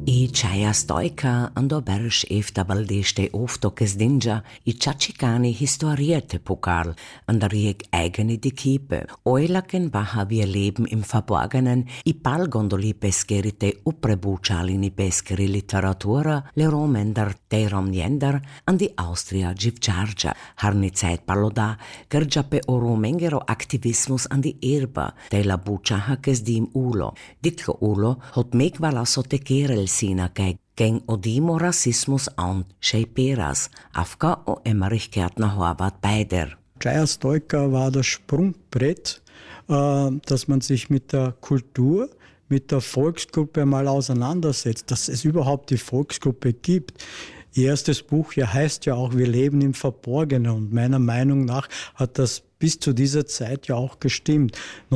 I Čaja Stojka ando berš efter baldešte oftokes dinja I Čačikani historierte Pokal an der rieg eigene die Kiepe. Oilaken baha wir leben im Verborgenen I palgondoli peskerite uprebučalini peskeri literatura le romender te romniender an die Austria Givčarja. Harni Zeit paloda gerđape o romengero aktivismus an die Erba te la bučaha kes dim ulo. Diklo ulo hot megvala sote kerel sina geng odimo rassismus an Scheiperas, Afka o Emmerich Gärtner Horvath beider. Čaja Stojka war das Sprungbrett, dass man sich mit der Kultur, mit der Volksgruppe mal auseinandersetzt, dass es überhaupt die Volksgruppe gibt. Ihr erstes Buch heißt ja auch, wir leben im Verborgenen und meiner Meinung nach hat das bis zu dieser Zeit ja auch gestimmt.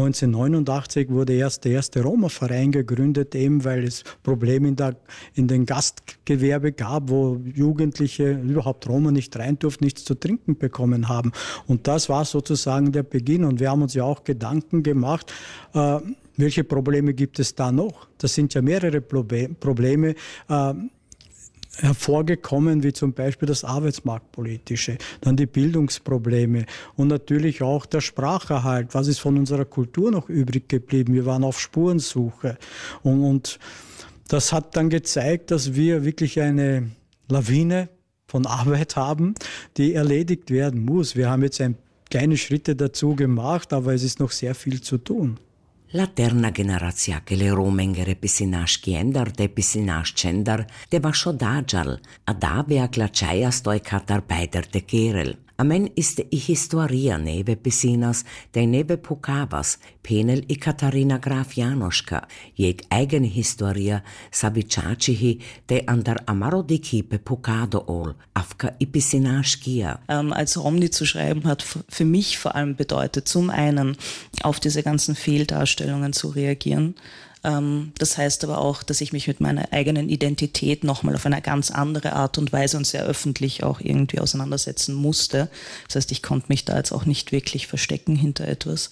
1989 wurde erst der erste Roma-Verein gegründet, eben weil es Probleme in den Gastgewerbe gab, wo Jugendliche, überhaupt Roma, nicht rein durften, nichts zu trinken bekommen haben. Und das war sozusagen der Beginn. Und wir haben uns ja auch Gedanken gemacht, welche Probleme gibt es da noch? Das sind ja mehrere Probleme, hervorgekommen, wie zum Beispiel das Arbeitsmarktpolitische, dann die Bildungsprobleme und natürlich auch der Spracherhalt. Was ist von unserer Kultur noch übrig geblieben? Wir waren auf Spurensuche und das hat dann gezeigt, dass wir wirklich eine Lawine von Arbeit haben, die erledigt werden muss. Wir haben jetzt kleine Schritte dazu gemacht, aber es ist noch sehr viel zu tun. La terna generația che le romengere pisinaš kiender de pisinaš čender de vašo dađal, a da veak la Čaja Stojka tar beider de kerel. Amen iste I historia neve pisinas, de neve Pokavas, penel I Katarina Graf Janoška, jeg eigene historia savičačihi de andar amaro di kipe Pokado ol, afka I pisinaš kia. Als Romni zu schreiben hat für mich vor allem bedeutet, zum einen auf diese ganzen Fehldarstellungen zu reagieren. Das heißt aber auch, dass ich mich mit meiner eigenen Identität nochmal auf eine ganz andere Art und Weise und sehr öffentlich auch irgendwie auseinandersetzen musste. Das heißt, ich konnte mich da jetzt auch nicht wirklich verstecken hinter etwas.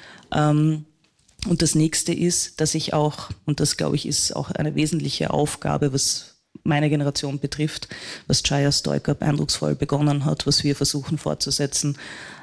Und das nächste ist, dass ich auch, und das glaube ich ist auch eine wesentliche Aufgabe, was meine Generation betrifft, was Čaja Stojka eindrucksvoll begonnen hat, was wir versuchen fortzusetzen,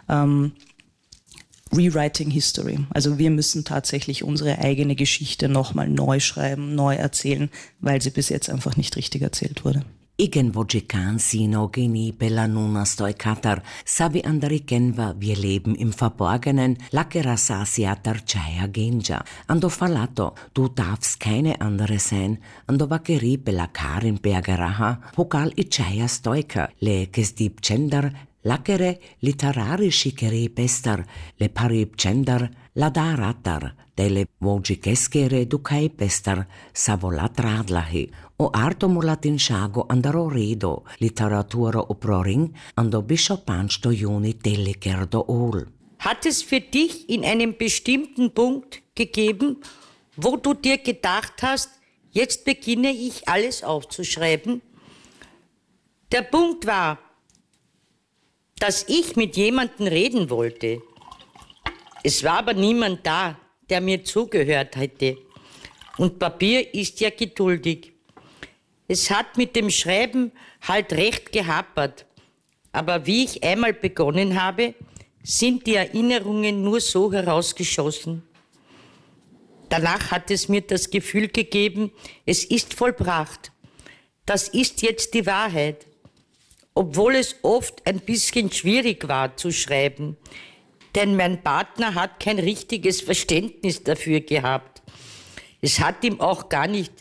Rewriting History. Also wir müssen tatsächlich unsere eigene Geschichte nochmal neu schreiben, neu erzählen, weil sie bis jetzt einfach nicht richtig erzählt wurde. Igen vođikan sino geni bella nuna Stojkatar, savi andari kenva wir leben im Verborgenen, lakera sasiatar Čaja Genja. Ando falato, du darfst keine andere sein, ando vakeri bella Karin Bergeraha, Pokal I Čaja Stojka, le kesdib čendar, lakere literarisci kere pestar, le parib čendar, la daratar, dele vođikeskere dukaj pestar, savolat radlahi, o artomu latinshago andaro redo, literatura oproring, ando bishopansto juni delikerdo ol. Hat es für dich in einem bestimmten Punkt gegeben, wo du dir gedacht hast, jetzt beginne ich alles aufzuschreiben? Der Punkt war, dass ich mit jemandem reden wollte. Es war aber niemand da, der mir zugehört hätte. Und Papier ist ja geduldig. Es hat mit dem Schreiben halt recht gehapert. Aber wie ich einmal begonnen habe, sind die Erinnerungen nur so herausgeschossen. Danach hat es mir das Gefühl gegeben, es ist vollbracht. Das ist jetzt die Wahrheit. Obwohl es oft ein bisschen schwierig war zu schreiben, denn mein Partner hat kein richtiges Verständnis dafür gehabt. Es hat ihm auch gar nicht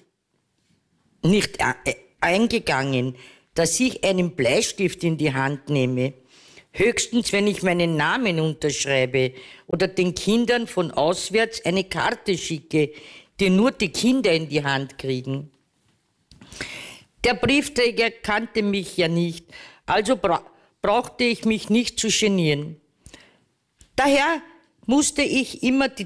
eingegangen, dass ich einen Bleistift in die Hand nehme. Höchstens, wenn ich meinen Namen unterschreibe oder den Kindern von auswärts eine Karte schicke, die nur die Kinder in die Hand kriegen. Der Briefträger kannte mich ja nicht, also brauchte ich mich nicht zu genieren. Daher musste ich immer die